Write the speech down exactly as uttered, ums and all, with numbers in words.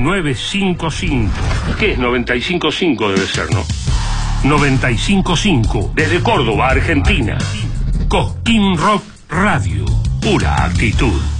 nueve cinco cinco. ¿Qué es noventa y cinco punto cinco? Debe ser, ¿no? noventa y cinco punto cinco. Desde Córdoba, Argentina. Cosquín Rock Radio. Pura actitud.